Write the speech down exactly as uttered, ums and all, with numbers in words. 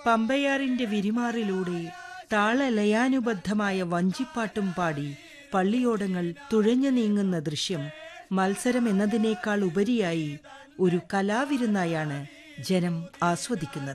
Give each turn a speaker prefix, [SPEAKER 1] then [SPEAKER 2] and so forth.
[SPEAKER 1] പമ്പയാറിന്റെ വിരിമാറിലൂടെ താളലയാനുബദ്ധമായ വഞ്ചിപ്പാട്ടും പാടി പള്ളിയോടങ്ങൾ തുഴഞ്ഞു നീങ്ങുന്ന ദൃശ്യം മത്സരം എന്നതിനേക്കാൾ ഉപരിയായി ഒരു കലാവിരുന്നായാണ് ജനം ആസ്വദിക്കുന്നത്.